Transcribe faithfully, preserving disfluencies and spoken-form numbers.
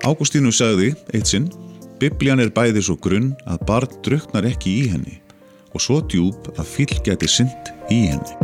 Ágústínus sagði eitt sinn: Biblían er bæði svo grunn að barn drukknar ekki í henni og svo djúp að fíll gæti synt í henni.